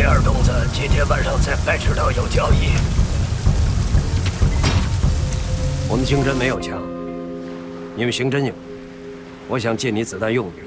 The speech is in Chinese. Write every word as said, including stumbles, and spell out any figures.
二东子今天晚上在白池道有交易。我们刑侦没有枪，你们刑侦有，我想借你子弹用用。